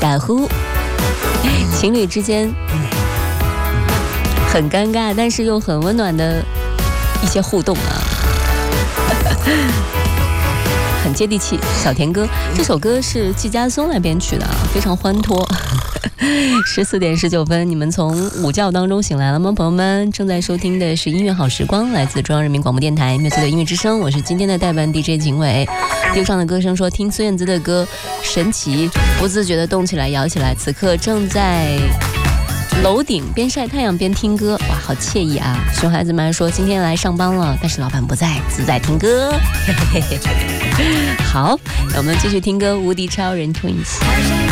打呼，情侣之间很尴尬但是又很温暖的一些互动啊，很接地气。小甜歌这首歌是季佳松来编曲的啊，非常欢脱。14点19分，你们从午觉当中醒来了吗？朋友们，正在收听的是音乐好时光，来自中央人民广播电台灭罪的音乐之声，我是今天的代班 DJ 景伟。地上的歌声说，听孙燕姿的歌神奇，不自觉地动起来摇起来，此刻正在楼顶边晒太阳边听歌，哇，好惬意啊！熊孩子们说今天来上班了，但是老板不在，自在听歌。好，那我们继续听歌，无敌超人 Twins。